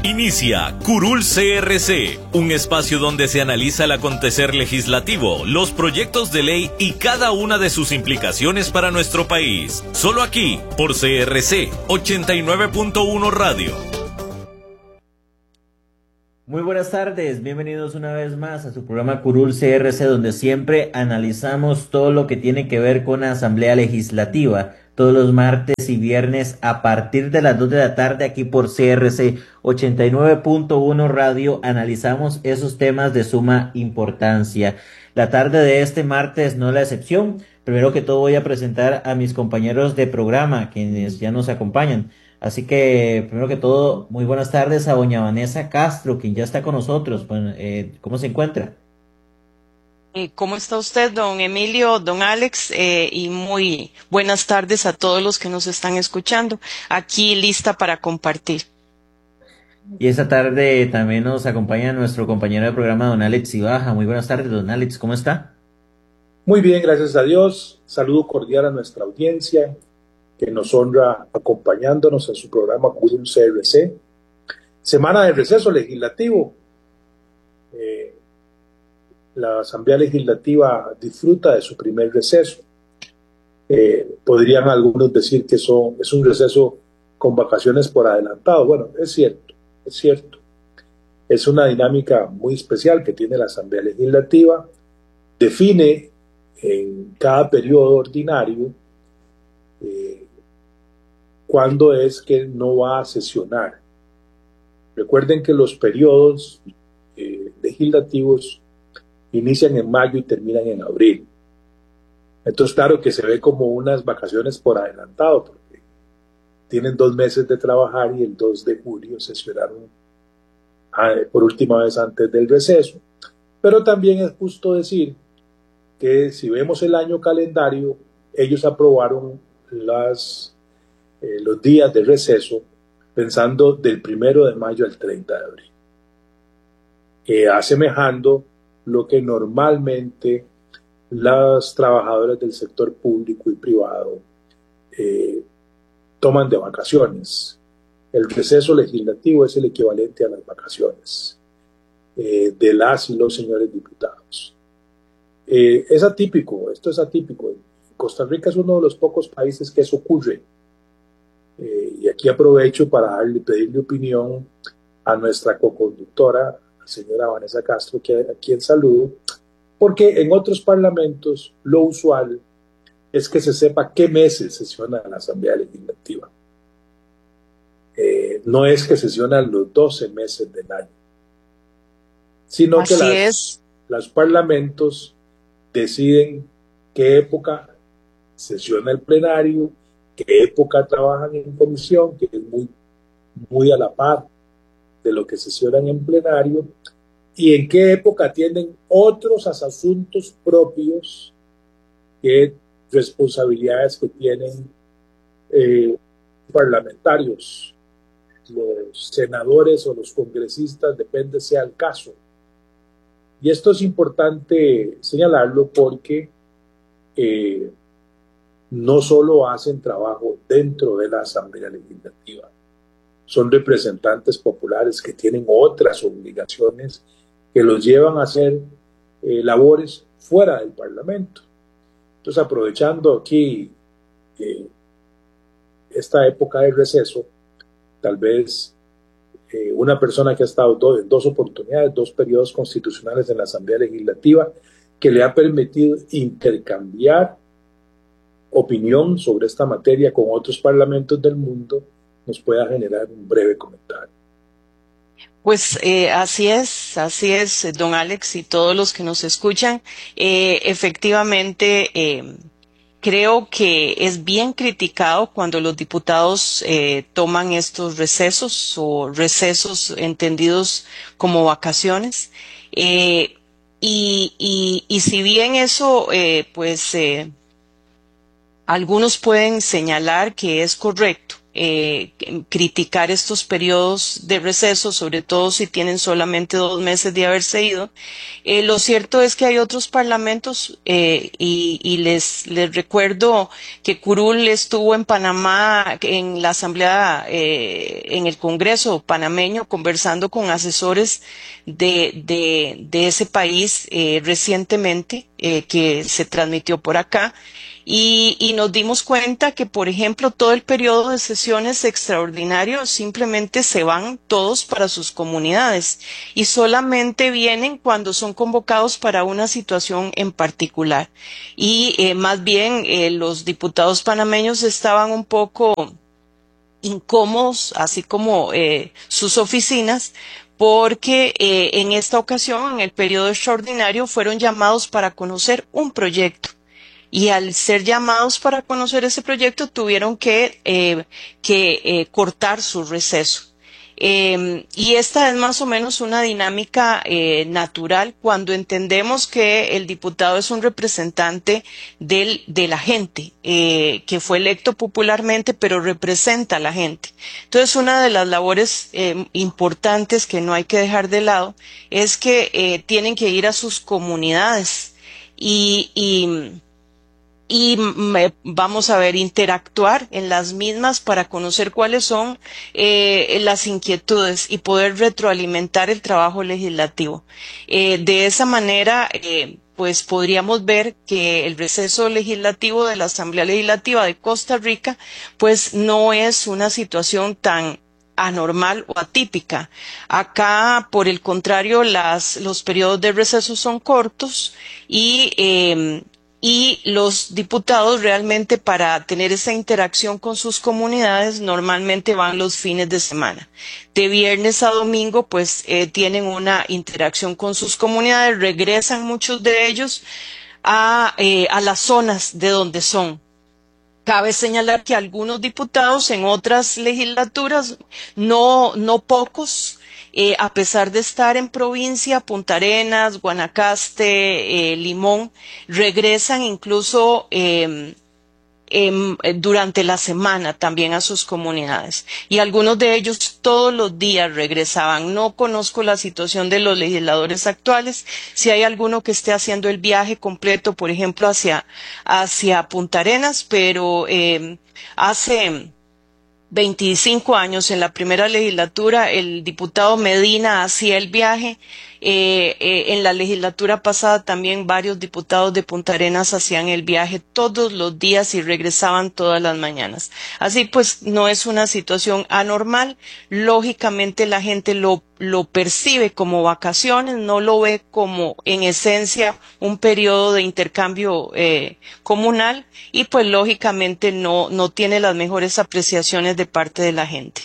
Inicia Curul CRC, un espacio donde se analiza el acontecer legislativo, los proyectos de ley y cada una de sus implicaciones para nuestro país. Solo aquí, por CRC 89.1 Radio. Muy buenas tardes, bienvenidos una vez más a su programa Curul CRC, donde siempre analizamos todo lo que tiene que ver con la Asamblea Legislativa, todos los martes y viernes a partir de las 2 de la tarde aquí por CRC 89.1 Radio, analizamos esos temas de suma importancia. La tarde de este martes no es la excepción. Primero que todo voy a presentar a mis compañeros de programa, quienes ya nos acompañan. Así que, primero que todo, muy buenas tardes a doña Vanessa Castro, quien ya está con nosotros. Bueno, ¿cómo se encuentra? ¿Cómo está usted, don Emilio, don Alex? Y muy buenas tardes a todos los que nos están escuchando. Aquí lista para compartir. Y esta tarde también nos acompaña nuestro compañero de programa, don Alex Ibaja. Muy buenas tardes, don Alex, ¿cómo está? Muy bien, gracias a Dios. Saludo cordial a nuestra audiencia que nos honra acompañándonos en su programa Curul CRC. Semana de receso legislativo. La Asamblea Legislativa disfruta de su primer receso. Podrían algunos decir que es un receso con vacaciones por adelantado. Bueno, es cierto, es cierto. Es una dinámica muy especial que tiene la Asamblea Legislativa. Define en cada periodo ordinario cuándo es que no va a sesionar. Recuerden que los periodos legislativos inician en mayo y terminan en abril. Entonces, claro que se ve como unas vacaciones por adelantado, porque tienen 2 meses de trabajar y el 2 de julio sesionaron por última vez antes del receso. Pero también es justo decir que si vemos el año calendario, ellos aprobaron los días de receso pensando del 1 de mayo al 30 de abril, asemejando lo que normalmente las trabajadoras del sector público y privado toman de vacaciones. El receso legislativo es el equivalente a las vacaciones de las y los señores diputados. Es atípico, esto es atípico. Costa Rica es uno de los pocos países que eso ocurre. Y aquí aprovecho para pedirle opinión a nuestra coconductora, la señora Vanessa Castro, a quien saludo, porque en otros parlamentos lo usual es que se sepa qué meses sesiona la Asamblea Legislativa. No es que sesionan los 12 meses del año, sino Así que los parlamentos deciden qué época sesiona el plenario, qué época trabajan en comisión, que es muy a la par de lo que sesionan en plenario, y en qué época atienden otros asuntos propios, qué responsabilidades que tienen parlamentarios, los senadores o los congresistas, depende sea el caso. Y esto es importante señalarlo porque no solo hacen trabajo dentro de la Asamblea Legislativa, son representantes populares que tienen otras obligaciones que los llevan a hacer labores fuera del Parlamento. Entonces, aprovechando aquí esta época de receso, tal vez una persona que ha estado en 2 oportunidades, 2 periodos constitucionales en la Asamblea Legislativa, que le ha permitido intercambiar opinión sobre esta materia con otros parlamentos del mundo, nos pueda generar un breve comentario. Pues así es, don Alex y todos los que nos escuchan. Efectivamente, creo que es bien criticado cuando los diputados toman estos recesos o recesos entendidos como vacaciones. Y si bien eso, algunos pueden señalar que es correcto criticar estos periodos de receso, sobre todo si tienen solamente 2 meses de haberse ido. Lo cierto es que hay otros parlamentos y les recuerdo que Curul estuvo en Panamá en la asamblea, en el Congreso panameño, conversando con asesores de ese país recientemente, que se transmitió por acá. Y nos dimos cuenta que, por ejemplo, todo el periodo de sesiones extraordinarios simplemente se van todos para sus comunidades y solamente vienen cuando son convocados para una situación en particular. Y más bien los diputados panameños estaban un poco incómodos, así como sus oficinas, porque en esta ocasión, en el periodo extraordinario, fueron llamados para conocer un proyecto. Y al ser llamados para conocer ese proyecto tuvieron que cortar su receso. Y esta es más o menos una dinámica natural cuando entendemos que el diputado es un representante de la gente, que fue electo popularmente, pero representa a la gente. Entonces, una de las labores importantes que no hay que dejar de lado es que tienen que ir a sus comunidades y vamos a ver, interactuar en las mismas para conocer cuáles son las inquietudes y poder retroalimentar el trabajo legislativo. De esa manera, pues podríamos ver que el receso legislativo de la Asamblea Legislativa de Costa Rica, pues no es una situación tan anormal o atípica. Acá, por el contrario, los periodos de receso son cortos y los diputados realmente, para tener esa interacción con sus comunidades, normalmente van los fines de semana. De viernes a domingo, pues tienen una interacción con sus comunidades, regresan muchos de ellos a las zonas de donde son. Cabe señalar que algunos diputados en otras legislaturas, no pocos, a pesar de estar en provincia, Punta Arenas, Guanacaste, Limón, regresan incluso durante la semana también a sus comunidades. Y algunos de ellos todos los días regresaban. No conozco la situación de los legisladores actuales. Si hay alguno que esté haciendo el viaje completo, por ejemplo, hacia Punta Arenas, pero hace 25 años, en la primera legislatura, el diputado Medina hacía el viaje. En la legislatura pasada también varios diputados de Punta Arenas hacían el viaje todos los días y regresaban todas las mañanas. Así pues, no es una situación anormal. Lógicamente la gente lo percibe como vacaciones, no lo ve como en esencia un periodo de intercambio comunal, y pues lógicamente no tiene las mejores apreciaciones de parte de la gente.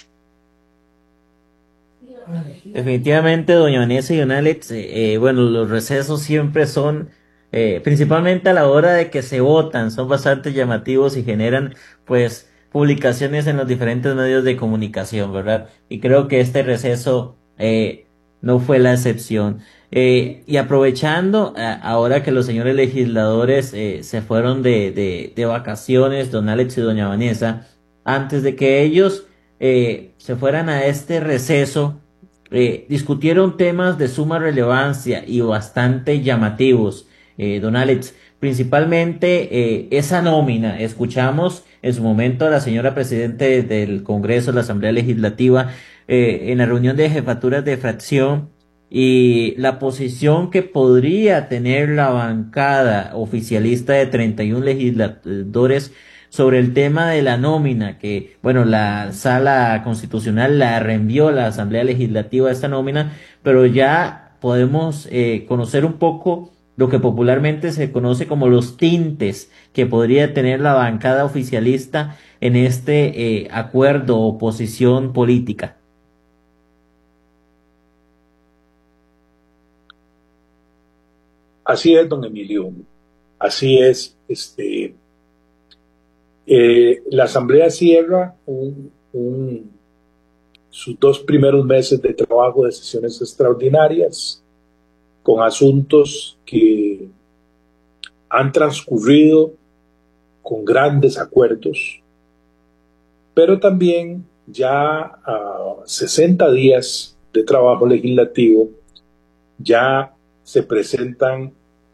Definitivamente, doña Vanessa y don Alex, bueno, los recesos siempre son, principalmente a la hora de que se votan, son bastante llamativos y generan, pues, publicaciones en los diferentes medios de comunicación, ¿verdad? Y creo que este receso no fue la excepción. Y aprovechando, ahora que los señores legisladores se fueron de vacaciones, don Alex y doña Vanessa, antes de que ellos se fueran a este receso, discutieron temas de suma relevancia y bastante llamativos, don Alex, principalmente esa nómina. Escuchamos en su momento a la señora presidente del Congreso, la Asamblea Legislativa, en la reunión de jefaturas de fracción, y la posición que podría tener la bancada oficialista de 31 legisladores sobre el tema de la nómina, que, bueno, la Sala Constitucional la reenvió a la Asamblea Legislativa esta nómina, pero ya podemos conocer un poco lo que popularmente se conoce como los tintes que podría tener la bancada oficialista en este acuerdo o posición política. Así es, don Emilio. Así es. La Asamblea cierra sus 2 primeros meses de trabajo de sesiones extraordinarias con asuntos que han transcurrido con grandes acuerdos, pero también ya a 60 días de trabajo legislativo ya se presentan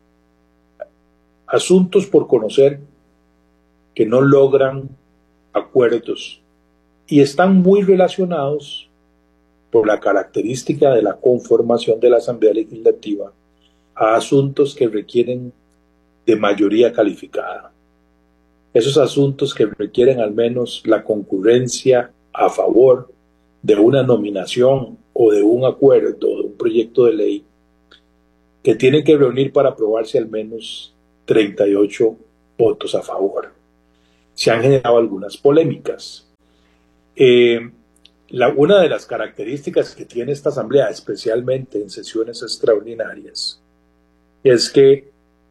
asuntos por conocer que no logran acuerdos y están muy relacionados por la característica de la conformación de la Asamblea Legislativa a asuntos que requieren de mayoría calificada. Esos asuntos que requieren al menos la concurrencia a favor de una nominación o de un acuerdo o de un proyecto de ley que tienen que reunir para aprobarse al menos 38 votos a favor. Se han generado algunas polémicas. Una de las características que tiene esta Asamblea, especialmente en sesiones extraordinarias, es que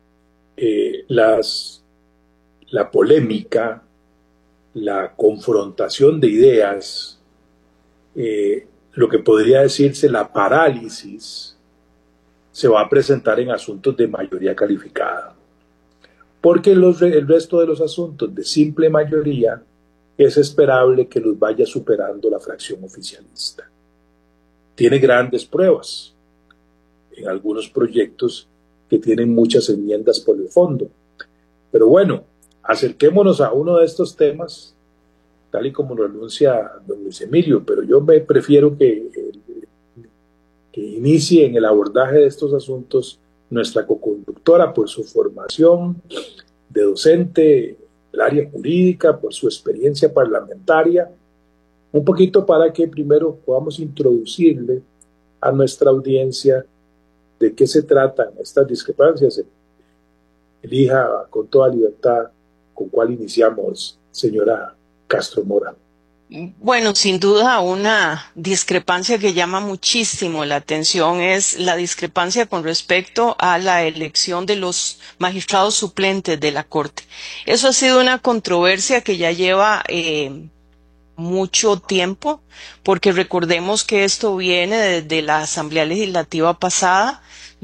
la polémica, la confrontación de ideas, lo que podría decirse la parálisis, se va a presentar en asuntos de mayoría calificada. Porque el resto de los asuntos de simple mayoría es esperable que los vaya superando la fracción oficialista. Tiene grandes pruebas en algunos proyectos que tienen muchas enmiendas por el fondo. Pero bueno, acerquémonos a uno de estos temas, tal y como lo anuncia don Luis Emilio, pero yo me prefiero que inicie en el abordaje de estos asuntos nuestra coconductora por su formación de docente del área jurídica, por su experiencia parlamentaria, un poquito para que primero podamos introducirle a nuestra audiencia de qué se tratan estas discrepancias. Elija con toda libertad con cuál iniciamos, señora Castro Mora. Bueno, sin duda una discrepancia que llama muchísimo la atención es la discrepancia con respecto a la elección de los magistrados suplentes de la Corte. Eso ha sido una controversia que ya lleva mucho tiempo, porque recordemos que esto viene desde la Asamblea Legislativa pasada,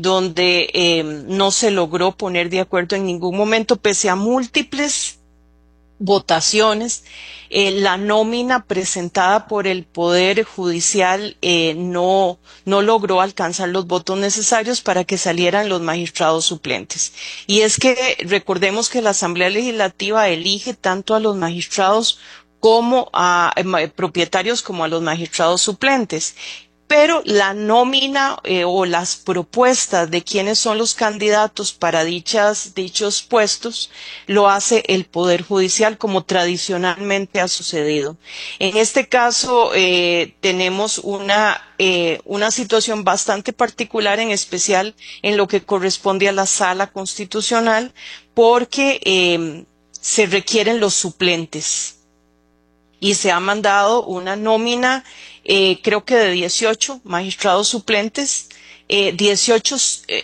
donde no se logró poner de acuerdo en ningún momento, pese a múltiples votaciones. La nómina presentada por el Poder Judicial no logró alcanzar los votos necesarios para que salieran los magistrados suplentes. Y es que recordemos que la Asamblea Legislativa elige tanto a los magistrados como a propietarios como a los magistrados suplentes. Pero la nómina o las propuestas de quiénes son los candidatos para dichos puestos lo hace el Poder Judicial, como tradicionalmente ha sucedido. En este caso tenemos una situación bastante particular, en especial en lo que corresponde a la Sala Constitucional, porque se requieren los suplentes. Y se ha mandado una nómina, creo que de 18 magistrados suplentes, 18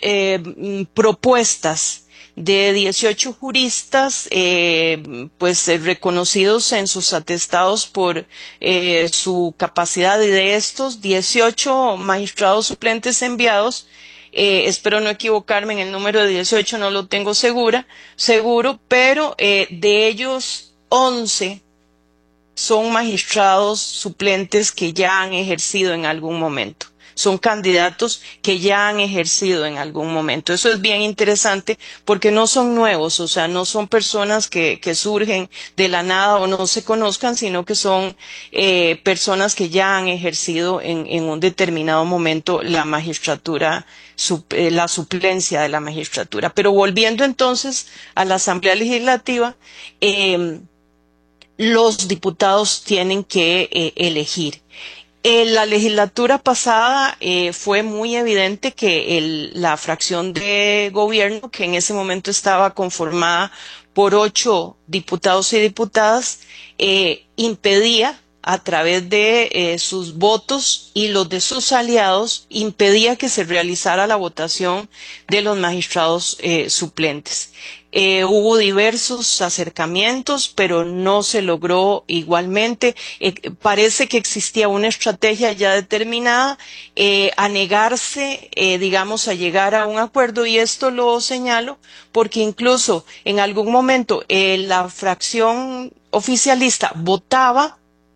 propuestas de 18 juristas, reconocidos en sus atestados por su capacidad, y de estos 18 magistrados suplentes enviados, espero no equivocarme en el número de 18, no lo tengo seguro, pero de ellos 11 son magistrados suplentes que ya han ejercido en algún momento. Son candidatos que ya han ejercido en algún momento. Eso es bien interesante porque no son nuevos, o sea, no son personas que surgen de la nada o no se conozcan, sino que son personas que ya han ejercido en un determinado momento la magistratura, la suplencia de la magistratura. Pero volviendo entonces a la Asamblea Legislativa, los diputados tienen que elegir. En la legislatura pasada fue muy evidente que la fracción de gobierno, que en ese momento estaba conformada por 8 diputados y diputadas, impedía, a través de sus votos y los de sus aliados, impedía que se realizara la votación de los magistrados suplentes. Hubo diversos acercamientos, pero no se logró igualmente. Parece que existía una estrategia ya determinada a negarse, a llegar a un acuerdo, y esto lo señalo porque incluso en algún momento la fracción oficialista votaba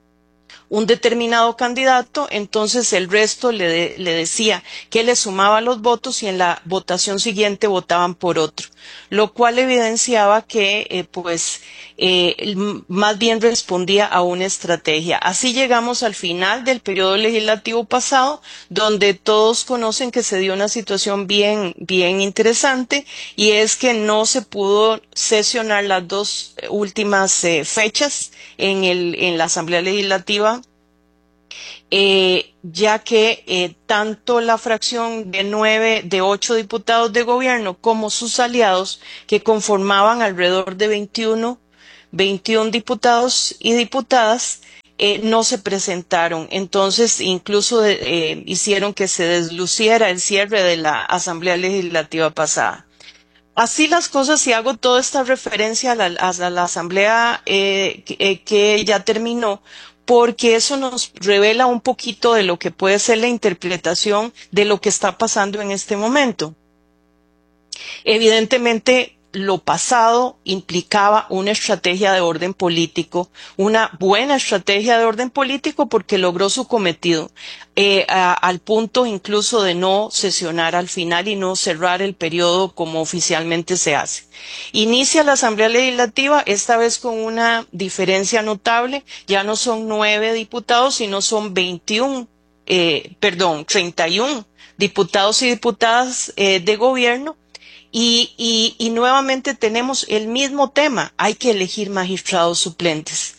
un determinado candidato, entonces el resto le decía que le sumaba los votos y en la votación siguiente votaban por otro, lo cual evidenciaba que más bien respondía a una estrategia. Así llegamos al final del periodo legislativo pasado, donde todos conocen que se dio una situación bien interesante, y es que no se pudo sesionar las dos últimas fechas en la Asamblea Legislativa, ya que tanto la fracción de 8 diputados de gobierno como sus aliados, que conformaban alrededor de 21 diputados y diputadas, no se presentaron. Entonces, incluso hicieron que se desluciera el cierre de la Asamblea Legislativa pasada. Así las cosas, si hago toda esta referencia a la Asamblea que ya terminó, porque eso nos revela un poquito de lo que puede ser la interpretación de lo que está pasando en este momento. Evidentemente, lo pasado implicaba una estrategia de orden político, una buena estrategia de orden político, porque logró su cometido, al punto incluso de no sesionar al final y no cerrar el periodo como oficialmente se hace. Inicia la Asamblea Legislativa, esta vez con una diferencia notable, ya no son 9 diputados, sino son 31 diputados y diputadas de gobierno. Y nuevamente tenemos el mismo tema, hay que elegir magistrados suplentes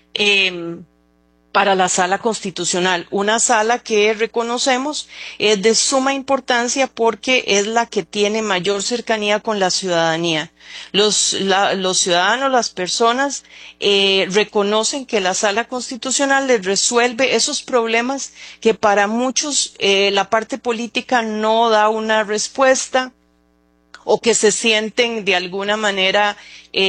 para la Sala Constitucional, una sala que reconocemos es de suma importancia porque es la que tiene mayor cercanía con la ciudadanía. Los ciudadanos, las personas reconocen que la Sala Constitucional les resuelve esos problemas que para muchos la parte política no da una respuesta, o que se sienten de alguna manera,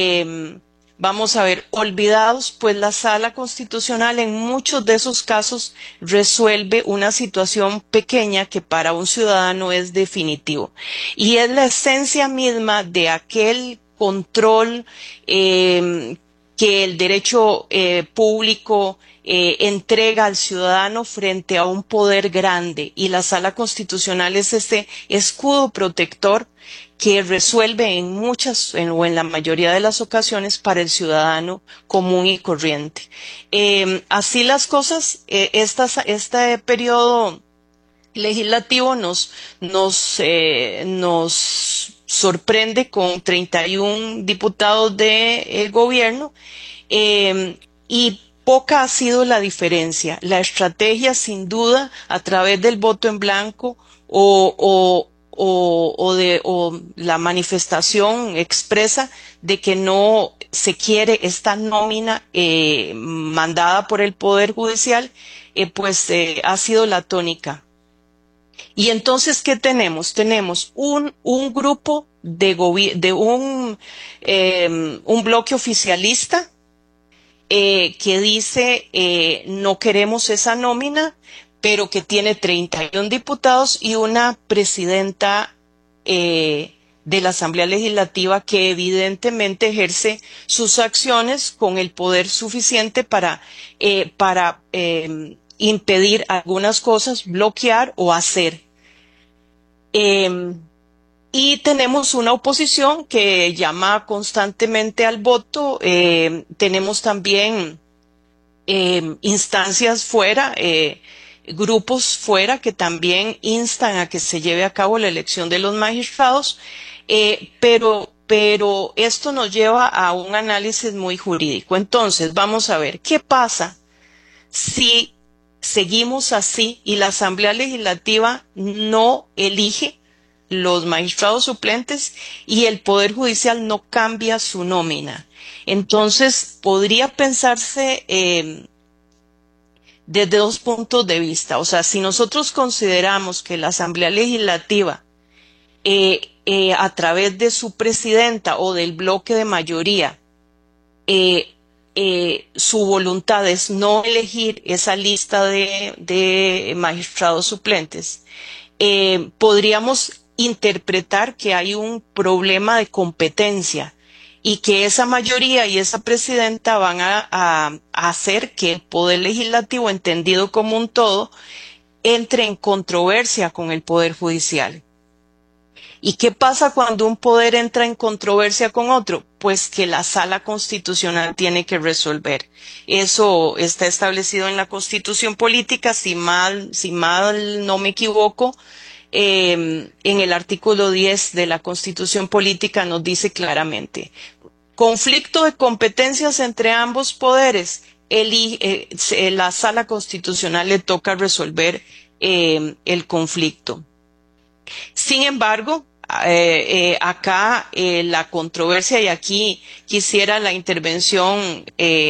olvidados, pues la Sala Constitucional en muchos de esos casos resuelve una situación pequeña que para un ciudadano es definitivo. Y es la esencia misma de aquel control que el derecho público entrega al ciudadano frente a un poder grande, y la Sala Constitucional es ese escudo protector que resuelve en la mayoría de las ocasiones para el ciudadano común y corriente. Así las cosas, este periodo legislativo nos sorprende con 31 diputados de gobierno, y poca ha sido la diferencia. La estrategia, sin duda, a través del voto en blanco o la manifestación expresa de que no se quiere esta nómina mandada por el Poder Judicial, ha sido la tónica. Y entonces, ¿qué tenemos? Tenemos un grupo un bloque oficialista que dice no queremos esa nómina, pero que tiene 31 diputados y una presidenta de la Asamblea Legislativa que evidentemente ejerce sus acciones con el poder suficiente para impedir algunas cosas, bloquear o hacer. Y tenemos una oposición que llama constantemente al voto. Tenemos también instancias fuera, grupos fuera que también instan a que se lleve a cabo la elección de los magistrados, pero esto nos lleva a un análisis muy jurídico. Entonces, vamos a ver, ¿qué pasa si seguimos así y la Asamblea Legislativa no elige los magistrados suplentes y el Poder Judicial no cambia su nómina? Entonces, podría pensarse desde dos puntos de vista. O sea, si nosotros consideramos que la Asamblea Legislativa, a través de su presidenta o del bloque de mayoría, su voluntad es no elegir esa lista de magistrados suplentes, podríamos interpretar que hay un problema de competencia y que esa mayoría y esa presidenta van a hacer que el poder legislativo, entendido como un todo, entre en controversia con el poder judicial. ¿Y qué pasa cuando un poder entra en controversia con otro? Pues que la Sala Constitucional tiene que resolver. Eso está establecido en la Constitución Política, si mal no me equivoco, en el artículo 10 de la Constitución Política nos dice claramente: conflicto de competencias entre ambos poderes, la Sala Constitucional le toca resolver el conflicto. Sin embargo, acá la controversia, y aquí quisiera la intervención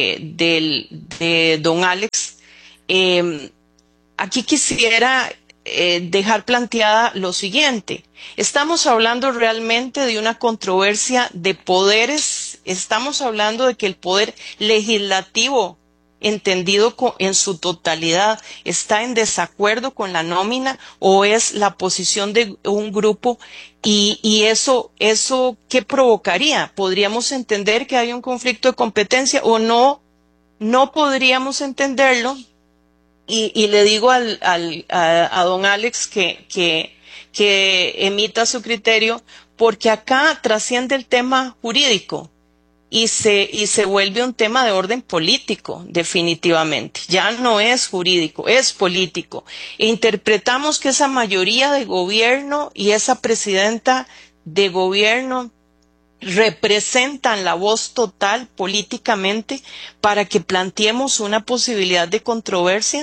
de don Alex, aquí quisiera dejar planteada lo siguiente: estamos hablando realmente de una controversia de poderes, estamos hablando de que el poder legislativo, entendido en su totalidad, está en desacuerdo con la nómina, o es la posición de un grupo, y eso ¿qué provocaría? ¿Podríamos entender que hay un conflicto de competencia o no? No podríamos entenderlo. Y le digo a don Alex que emita su criterio, porque acá trasciende el tema jurídico y se vuelve un tema de orden político, definitivamente. Ya no es jurídico, es político. E interpretamos que esa mayoría de gobierno y esa presidenta de gobierno representan la voz total políticamente para que planteemos una posibilidad de controversia.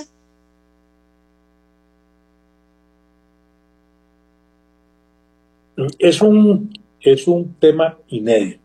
Es un tema inédito.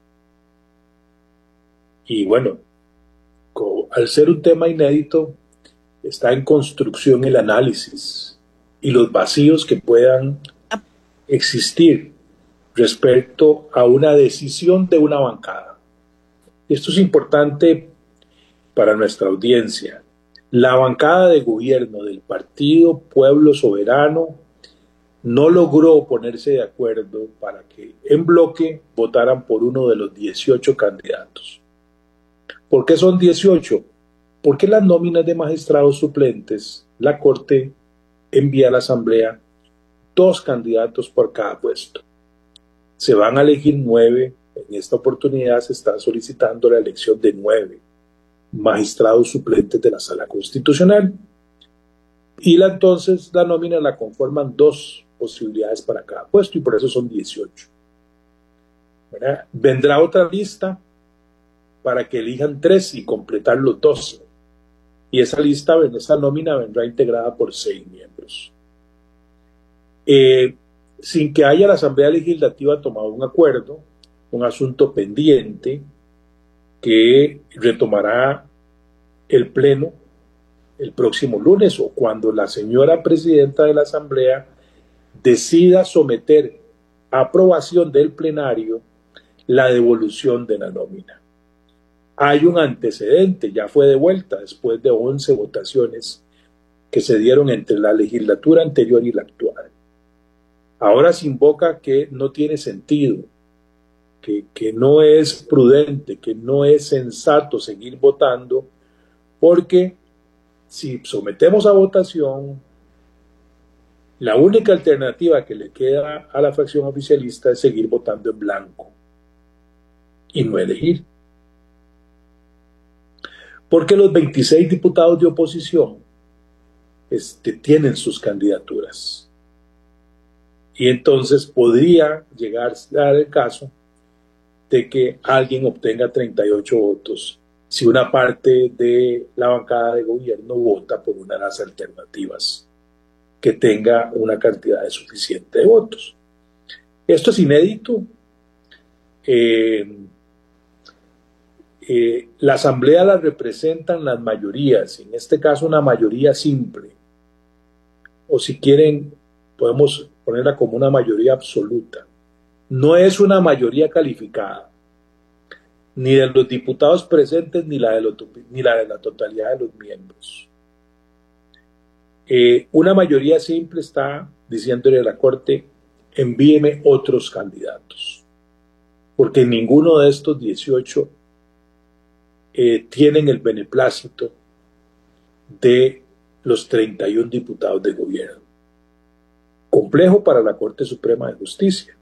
Y bueno, al ser un tema inédito, está en construcción el análisis y los vacíos que puedan existir respecto a una decisión de una bancada. Esto es importante para nuestra audiencia. La bancada de gobierno del Partido Pueblo Soberano no logró ponerse de acuerdo para que en bloque votaran por uno de los 18 candidatos. ¿Por qué son 18? Porque las nóminas de magistrados suplentes, la Corte envía a la Asamblea 2 candidatos por cada puesto. Se van a elegir 9. En esta oportunidad se está solicitando la elección de 9 magistrados suplentes de la Sala Constitucional. Y entonces la nómina la conforman 2 posibilidades para cada puesto, y por eso son 18. ¿Verdad? Vendrá otra lista para que elijan 3 y completar los 12. Y esa lista, esa nómina vendrá integrada por 6 miembros. Sin que haya la Asamblea Legislativa tomado un acuerdo, un asunto pendiente que retomará el Pleno el próximo lunes, o cuando la señora presidenta de la Asamblea decida someter a aprobación del plenario la devolución de la nómina. Hay un antecedente, ya fue devuelta después de 11 votaciones que se dieron entre la legislatura anterior y la actual. Ahora se invoca que no tiene sentido, que no es prudente, que no es sensato seguir votando, porque si sometemos a votación, la única alternativa que le queda a la fracción oficialista es seguir votando en blanco y no elegir. Porque los 26 diputados de oposición tienen sus candidaturas. Y entonces podría llegar a dar el caso de que alguien obtenga 38 votos si una parte de la bancada de gobierno vota por una de las alternativas que tenga una cantidad suficiente de votos. Esto es inédito. La Asamblea la representan las mayorías, en este caso una mayoría simple, o si quieren podemos ponerla como una mayoría absoluta. No es una mayoría calificada, ni de los diputados presentes ni la de la totalidad de los miembros. Una mayoría simple está diciéndole a la Corte: envíeme otros candidatos. porque ninguno de estos 18 tienen el beneplácito de los 31 diputados de gobierno. Complejo para la Corte Suprema de Justicia.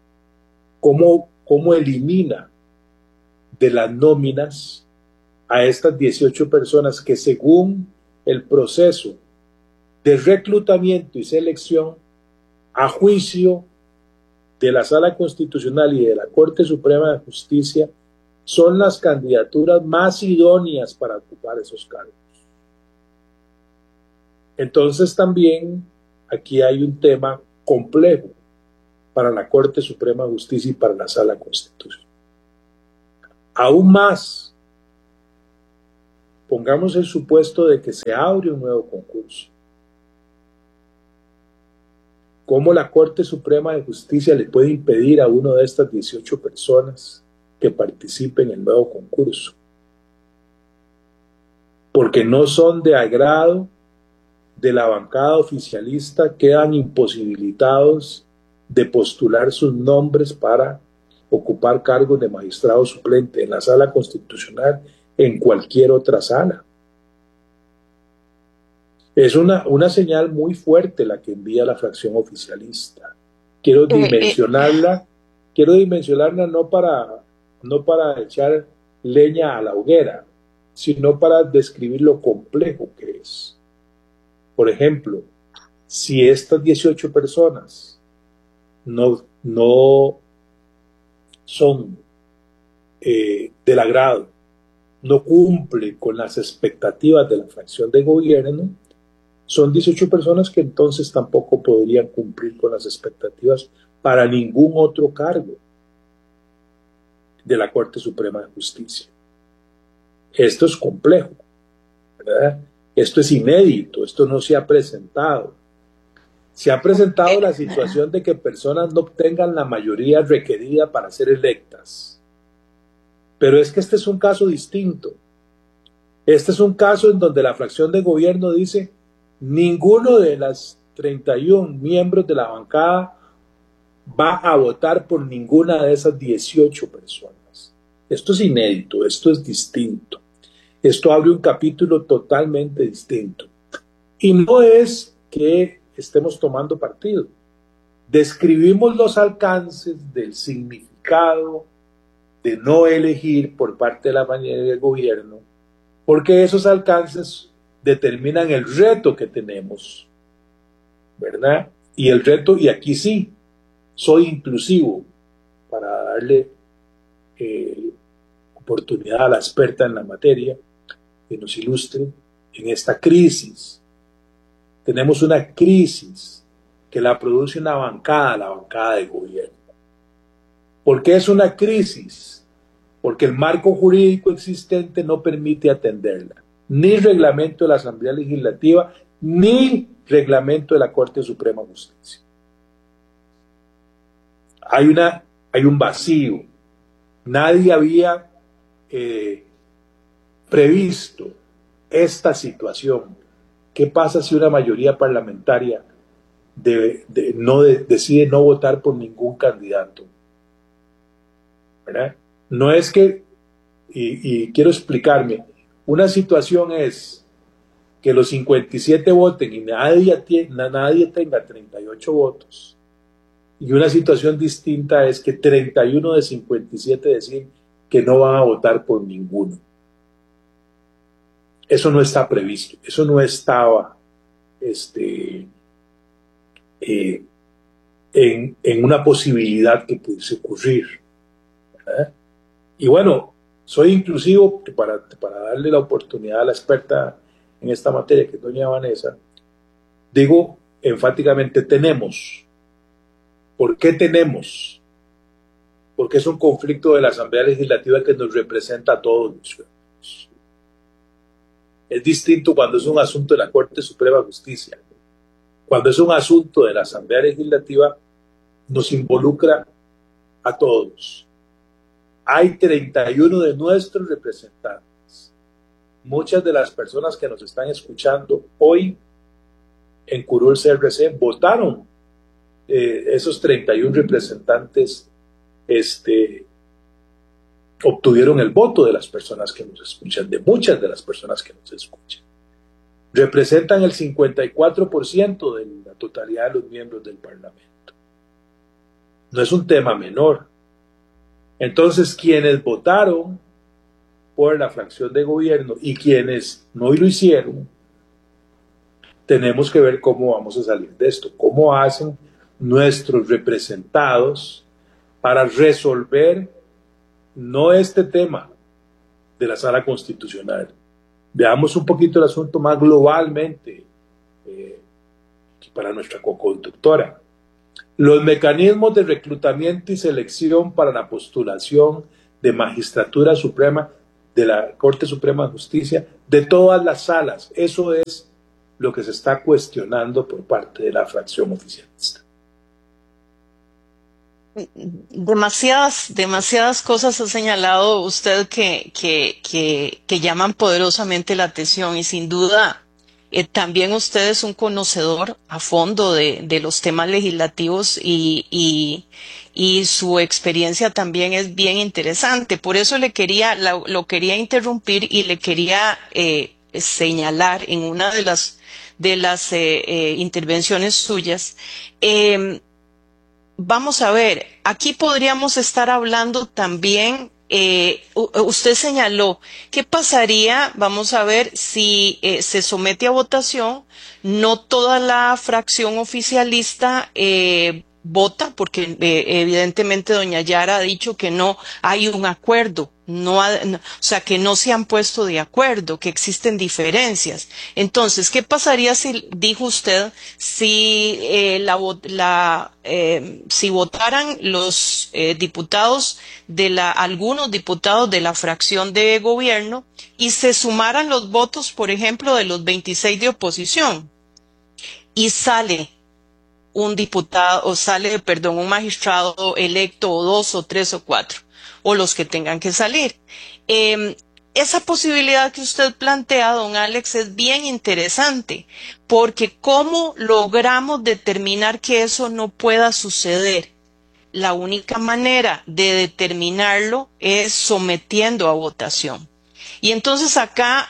¿Cómo elimina de las nóminas a estas 18 personas que, según el proceso de reclutamiento y selección, a juicio de la Sala Constitucional y de la Corte Suprema de Justicia, son las candidaturas más idóneas para ocupar esos cargos? Entonces también aquí hay un tema complejo para la Corte Suprema de Justicia y para la Sala Constitucional. Aún más, pongamos el supuesto de que se abre un nuevo concurso. ¿Cómo la Corte Suprema de Justicia le puede impedir a una de estas 18 personas que participe en el nuevo concurso? Porque no son de agrado de la bancada oficialista, quedan imposibilitados de postular sus nombres para ocupar cargos de magistrado suplente en la Sala Constitucional, en cualquier otra sala. Es una señal muy fuerte la que envía la fracción oficialista. Quiero dimensionarla no para echar leña a la hoguera, sino para describir lo complejo que es. Por ejemplo, si estas 18 personas no son del agrado, no cumplen con las expectativas de la fracción de gobierno, son 18 personas que entonces tampoco podrían cumplir con las expectativas para ningún otro cargo de la Corte Suprema de Justicia. Esto es complejo, ¿verdad? Esto es inédito, esto no se ha presentado. Se ha presentado la situación de que personas no obtengan la mayoría requerida para ser electas. Pero es que este es un caso distinto. Este es un caso en donde la fracción de gobierno dice: ninguno de las 31 miembros de la bancada va a votar por ninguna de esas 18 personas. Esto es inédito, esto es distinto. Esto abre un capítulo totalmente distinto. Y no es que estemos tomando partido. Describimos los alcances del significado de no elegir por parte de la mayoría del gobierno, porque esos alcances determinan el reto que tenemos, ¿verdad? Y el reto, y aquí sí, soy inclusivo para darle oportunidad a la experta en la materia que nos ilustre en esta crisis. Tenemos una crisis que la produce una bancada, la bancada de gobierno. ¿Por qué es una crisis? Porque el marco jurídico existente no permite atenderla. Ni reglamento de la Asamblea Legislativa, ni reglamento de la Corte Suprema de Justicia. Hay un vacío. Nadie había previsto esta situación. ¿Qué pasa si una mayoría parlamentaria decide no votar por ningún candidato? ¿Verdad? No es que, y quiero explicarme, una situación es que los 57 voten y nadie tenga 38 votos. Y una situación distinta es que 31 de 57 deciden que no van a votar por ninguno. Eso no está previsto, eso no estaba en una posibilidad que pudiese ocurrir, ¿verdad? Y bueno, soy inclusivo para darle la oportunidad a la experta en esta materia, que es doña Vanessa. Digo enfáticamente tenemos. ¿Por qué tenemos? Porque es un conflicto de la Asamblea Legislativa que nos representa a todos los ciudadanos. Es distinto cuando es un asunto de la Corte Suprema de Justicia. Cuando es un asunto de la Asamblea Legislativa, nos involucra a todos. Hay 31 de nuestros representantes. Muchas de las personas que nos están escuchando hoy en Curul CRC votaron esos 31 representantes obtuvieron el voto de las personas que nos escuchan, de muchas de las personas que nos escuchan. Representan el 54% de la totalidad de los miembros del Parlamento. No es un tema menor. Entonces, quienes votaron por la fracción de gobierno y quienes no lo hicieron, tenemos que ver cómo vamos a salir de esto, cómo hacen nuestros representados para resolver no este tema de la sala constitucional. Veamos un poquito el asunto más globalmente para nuestra co-conductora. Los mecanismos de reclutamiento y selección para la postulación de magistratura suprema de la Corte Suprema de Justicia de todas las salas. Eso es lo que se está cuestionando por parte de la fracción oficialista. Demasiadas cosas ha señalado usted que llaman poderosamente la atención y sin duda también usted es un conocedor a fondo de los temas legislativos y su experiencia también es bien interesante. Por eso lo quería interrumpir y le quería señalar en una de las intervenciones suyas. Vamos a ver, aquí podríamos estar hablando también, usted señaló, ¿qué pasaría, vamos a ver, si se somete a votación, no toda la fracción oficialista vota, porque evidentemente doña Yara ha dicho que no hay un acuerdo, o sea, que no se han puesto de acuerdo, que existen diferencias. Entonces, ¿qué pasaría si, dijo usted, si si votaran los diputados algunos diputados de la fracción de gobierno y se sumaran los votos, por ejemplo, de los 26 de oposición y sale un magistrado electo o 2 o 3 o 4 o los que tengan que salir? Esa posibilidad que usted plantea, don Alex, es bien interesante, porque ¿cómo logramos determinar que eso no pueda suceder? La única manera de determinarlo es sometiendo a votación. Y entonces acá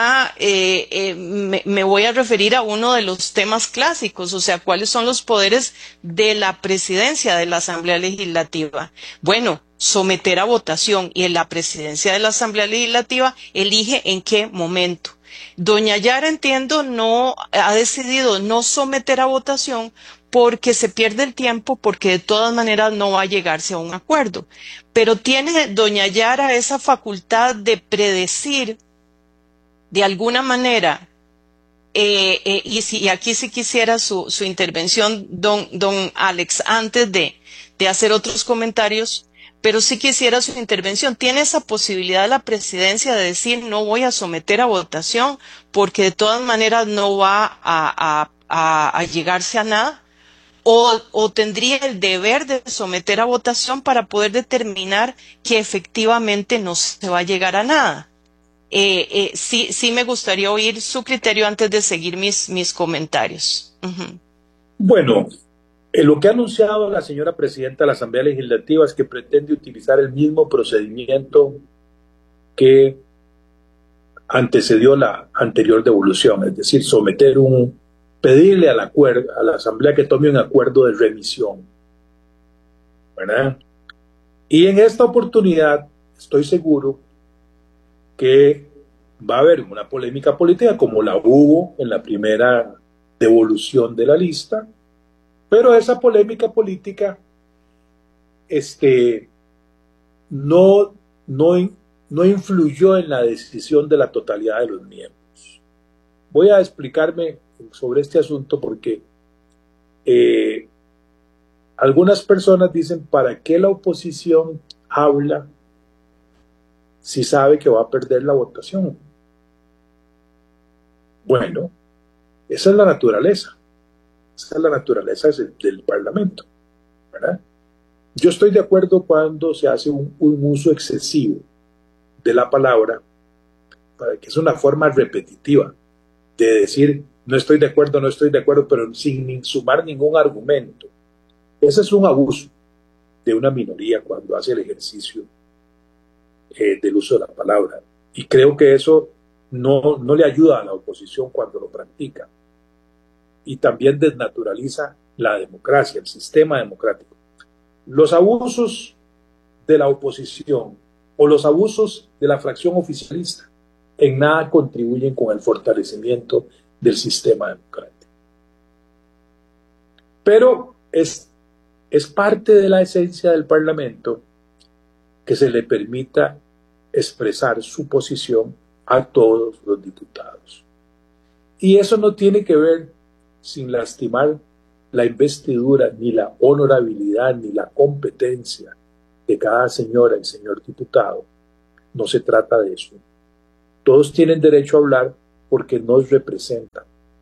me voy a referir a uno de los temas clásicos, o sea, ¿cuáles son los poderes de la presidencia de la Asamblea Legislativa? Bueno, someter a votación, y la presidencia de la Asamblea Legislativa elige en qué momento. Doña Yara, entiendo, ha decidido no someter a votación porque se pierde el tiempo, porque de todas maneras no va a llegarse a un acuerdo. Pero tiene doña Yara esa facultad de predecir de alguna manera, y aquí sí quisiera su intervención, don Alex, antes de hacer otros comentarios, pero sí quisiera su intervención. ¿Tiene esa posibilidad la presidencia de decir no voy a someter a votación porque de todas maneras no va a llegarse a nada? ¿O tendría el deber de someter a votación para poder determinar que efectivamente no se va a llegar a nada? Sí me gustaría oír su criterio antes de seguir mis comentarios. Uh-huh. Bueno, lo que ha anunciado la señora presidenta de la Asamblea Legislativa es que pretende utilizar el mismo procedimiento que antecedió la anterior devolución, es decir, pedirle a la Asamblea que tome un acuerdo de remisión, ¿verdad? Y en esta oportunidad estoy seguro que va a haber una polémica política como la hubo en la primera devolución de la lista, pero esa polémica política no influyó en la decisión de la totalidad de los miembros. Voy a explicarme sobre este asunto porque algunas personas dicen, ¿para qué la oposición habla si sabe que va a perder la votación? Bueno, esa es la naturaleza. Esa es la naturaleza del Parlamento, ¿verdad? Yo estoy de acuerdo cuando se hace un uso excesivo de la palabra, para que es una forma repetitiva de decir no estoy de acuerdo, pero sin sumar ningún argumento. Ese es un abuso de una minoría cuando hace el ejercicio del uso de la palabra. Y creo que eso no le ayuda a la oposición cuando lo practica. Y también desnaturaliza la democracia, el sistema democrático. Los abusos de la oposición o los abusos de la fracción oficialista en nada contribuyen con el fortalecimiento del sistema democrático. Pero es parte de la esencia del Parlamento que se le permita expresar su posición a todos los diputados. Y eso no tiene que ver sin lastimar la investidura, ni la honorabilidad, ni la competencia de cada señora y señor diputado. No se trata de eso. Todos tienen derecho a hablar porque nos representan.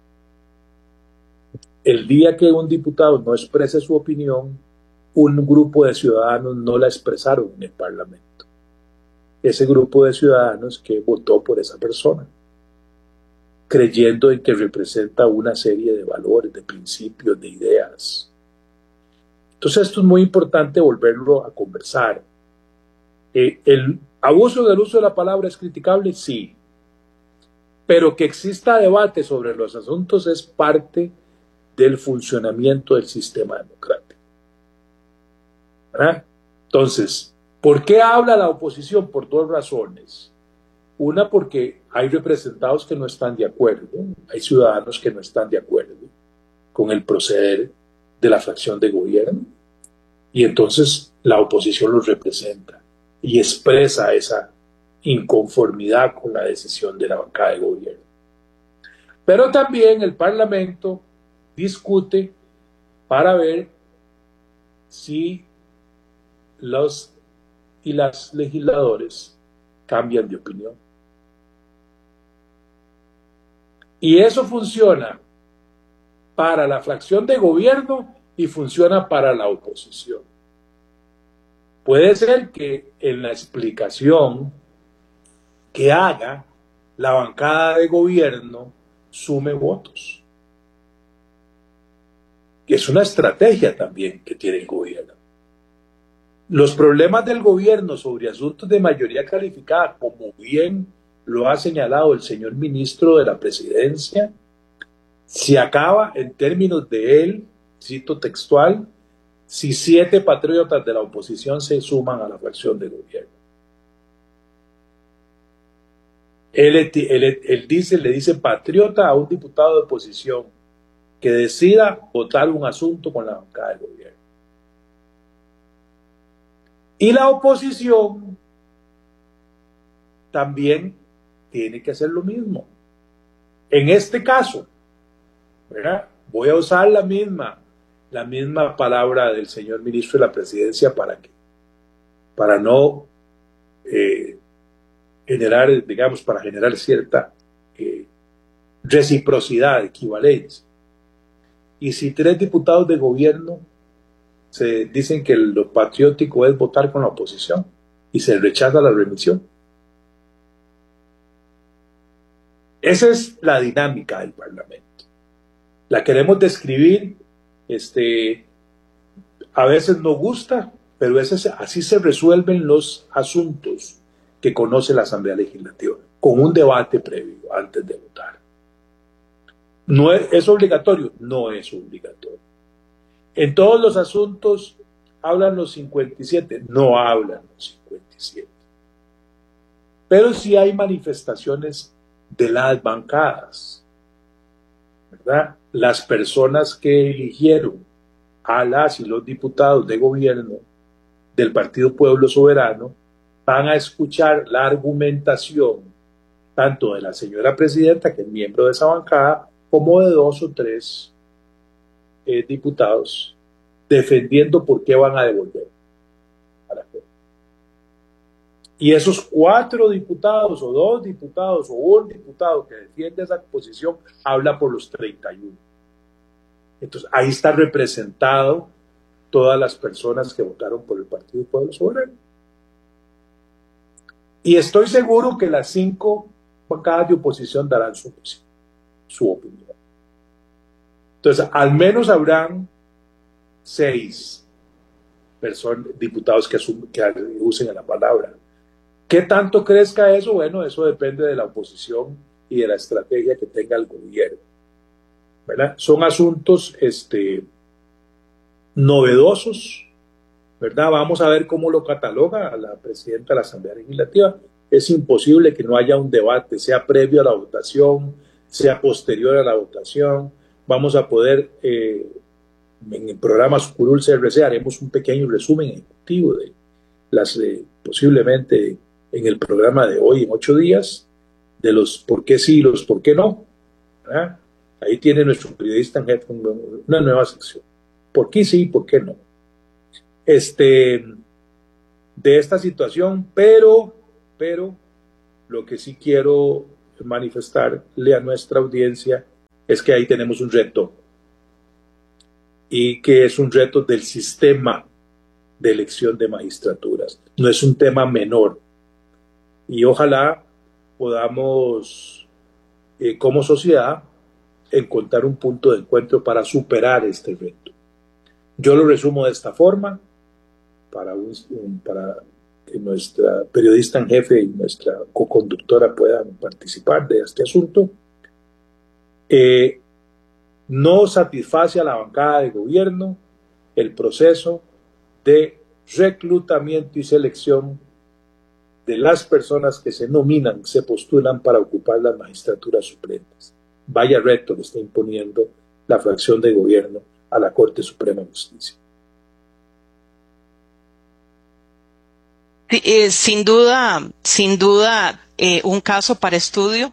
El día que un diputado no exprese su opinión, un grupo de ciudadanos no la expresaron en el Parlamento. Ese grupo de ciudadanos que votó por esa persona, creyendo en que representa una serie de valores, de principios, de ideas. Entonces esto es muy importante volverlo a conversar. ¿El abuso del uso de la palabra es criticable? Sí. Pero que exista debate sobre los asuntos es parte del funcionamiento del sistema democrático. ¿Verdad? Entonces, ¿por qué habla la oposición? Por dos razones. Una, porque hay representados que no están de acuerdo, hay ciudadanos que no están de acuerdo con el proceder de la fracción de gobierno, y entonces la oposición los representa y expresa esa inconformidad con la decisión de la bancada de gobierno. Pero también el Parlamento discute para ver si los y las legisladores cambian de opinión. Y eso funciona para la fracción de gobierno y funciona para la oposición. Puede ser que en la explicación que haga la bancada de gobierno sume votos. Que es una estrategia también que tiene el gobierno. Los problemas del gobierno sobre asuntos de mayoría calificada, como bien lo ha señalado el señor ministro de la Presidencia, se acaba en términos de él, cito textual, si 7 patriotas de la oposición se suman a la fracción de gobierno. Él le dice patriota a un diputado de oposición que decida votar un asunto con la bancada del gobierno. Y la oposición también tiene que hacer lo mismo. En este caso, ¿verdad? Voy a usar la misma palabra del señor ministro de la Presidencia para no generar cierta reciprocidad, equivalencia. Y si 3 diputados de gobierno se dicen que lo patriótico es votar con la oposición y se rechaza la remisión. Esa es la dinámica del Parlamento. La queremos describir, a veces no gusta, pero así se resuelven los asuntos que conoce la Asamblea Legislativa, con un debate previo antes de votar. ¿No es obligatorio? No es obligatorio. En todos los asuntos hablan los 57, no hablan los 57. Pero sí hay manifestaciones de las bancadas, ¿verdad? Las personas que eligieron a las y los diputados de gobierno del Partido Pueblo Soberano van a escuchar la argumentación tanto de la señora presidenta, que es miembro de esa bancada, como de 2 o 3 diputados defendiendo por qué van a devolver a la Corte. Y esos 4 diputados o 2 diputados o un diputado que defiende esa posición habla por los 31. Entonces ahí está representado todas las personas que votaron por el Partido Pueblo Soberano. Y estoy seguro que las 5 bancadas de oposición darán su opinión. Entonces, al menos habrán 6 diputados que usen la palabra. ¿Qué tanto crezca eso? Bueno, eso depende de la oposición y de la estrategia que tenga el gobierno, ¿verdad? Son asuntos novedosos, ¿verdad? Vamos a ver cómo lo cataloga a la presidenta de la Asamblea Legislativa. Es imposible que no haya un debate, sea previo a la votación, sea posterior a la votación. Vamos a poder, en el programa Curul CRC, haremos un pequeño resumen ejecutivo de las, posiblemente en el programa de hoy, en 8 días, de los por qué sí y los por qué no, ¿verdad? Ahí tiene nuestro periodista en jefe una nueva sección. ¿Por qué sí y por qué no? De esta situación, pero lo que sí quiero manifestarle a nuestra audiencia es que ahí tenemos un reto, y que es un reto del sistema de elección de magistraturas. No es un tema menor, y ojalá podamos, como sociedad, encontrar un punto de encuentro para superar este reto. Yo lo resumo de esta forma, para que nuestra periodista en jefe y nuestra coconductora puedan participar de este asunto. No satisface a la bancada de gobierno el proceso de reclutamiento y selección de las personas que se nominan, se postulan para ocupar las magistraturas suplentes. Vaya reto le está imponiendo la fracción de gobierno a la Corte Suprema de Justicia. Sin duda, un caso para estudio,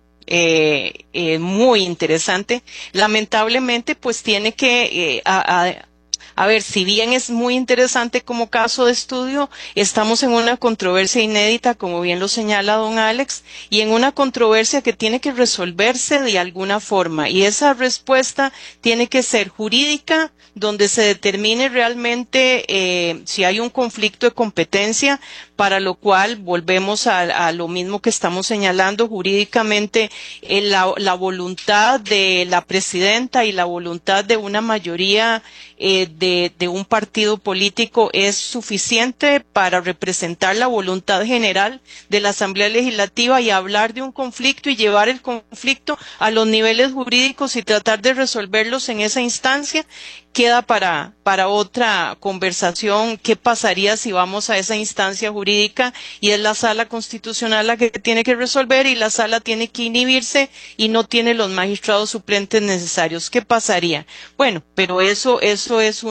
muy interesante. Lamentablemente, pues tiene que, a ver, si bien es muy interesante como caso de estudio, estamos en una controversia inédita, como bien lo señala don Alex, y en una controversia que tiene que resolverse de alguna forma, y esa respuesta tiene que ser jurídica, donde se determine realmente si hay un conflicto de competencia, para lo cual volvemos a lo mismo que estamos señalando jurídicamente, la voluntad de la presidenta y la voluntad de una mayoría de un partido político es suficiente para representar la voluntad general de la Asamblea Legislativa y hablar de un conflicto y llevar el conflicto a los niveles jurídicos y tratar de resolverlos en esa instancia. Queda para otra conversación qué pasaría si vamos a esa instancia jurídica y es la Sala Constitucional la que tiene que resolver y la Sala tiene que inhibirse y no tiene los magistrados suplentes necesarios. ¿Qué pasaría? Bueno, pero eso es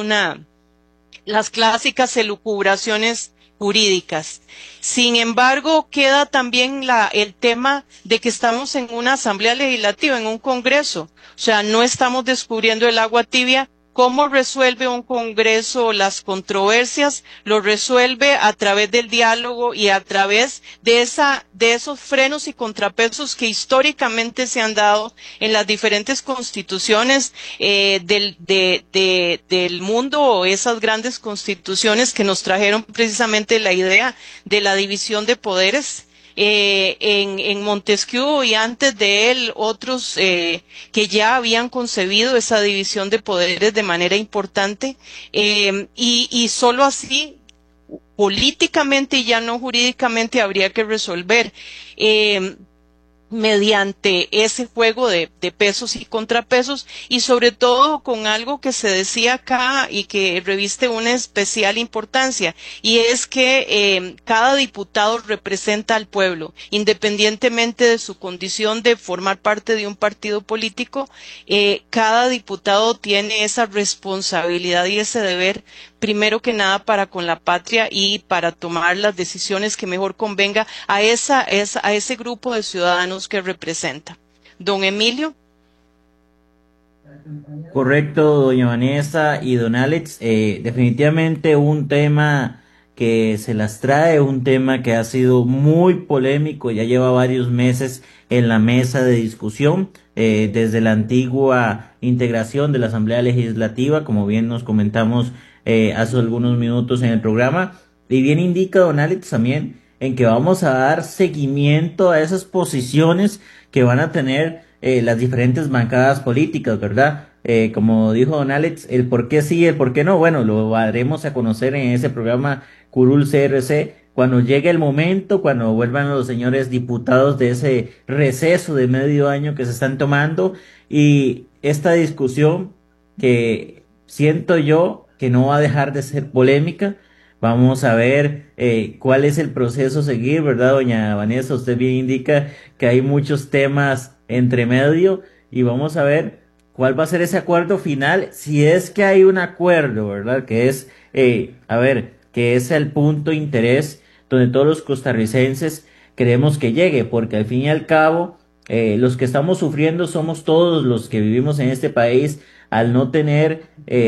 las clásicas elucubraciones jurídicas. Sin embargo, queda también el tema de que estamos en una Asamblea Legislativa, en un Congreso. O sea, no estamos descubriendo el agua tibia. ¿Cómo resuelve un Congreso las controversias? Lo resuelve a través del diálogo y a través de esos frenos y contrapesos que históricamente se han dado en las diferentes constituciones del mundo, o esas grandes constituciones que nos trajeron precisamente la idea de la división de poderes. En Montesquieu y antes de él otros que ya habían concebido esa división de poderes de manera importante, y solo así políticamente y ya no jurídicamente habría que resolver mediante ese juego de pesos y contrapesos, y sobre todo con algo que se decía acá y que reviste una especial importancia, y es que cada diputado representa al pueblo, independientemente de su condición de formar parte de un partido político. Cada diputado tiene esa responsabilidad y ese deber, primero que nada para con la patria y para tomar las decisiones que mejor convenga a ese grupo de ciudadanos que representa. Don Emilio. Correcto, doña Vanessa y don Alex. Definitivamente un tema que se las trae, un tema que ha sido muy polémico, ya lleva varios meses en la mesa de discusión, desde la antigua integración de la Asamblea Legislativa, como bien nos comentamos hace algunos minutos en el programa, y bien indica don Alex también en que vamos a dar seguimiento a esas posiciones que van a tener las diferentes bancadas políticas, ¿verdad? Como dijo don Alex, el por qué sí, el por qué no, bueno, lo haremos a conocer en ese programa Curul CRC cuando llegue el momento, cuando vuelvan los señores diputados de ese receso de medio año que se están tomando, y esta discusión que siento yo que no va a dejar de ser polémica. Vamos a ver cuál es el proceso a seguir, ¿verdad, doña Vanessa? Usted bien indica que hay muchos temas entre medio y vamos a ver cuál va a ser ese acuerdo final, si es que hay un acuerdo, ¿verdad? Que es, que es el punto de interés donde todos los costarricenses queremos que llegue, porque al fin y al cabo, los que estamos sufriendo somos todos los que vivimos en este país al no tener,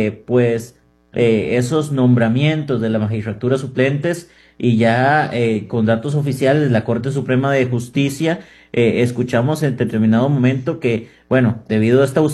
esos nombramientos de la magistratura suplentes y ya con datos oficiales de la Corte Suprema de Justicia, escuchamos en determinado momento que, bueno, debido a esta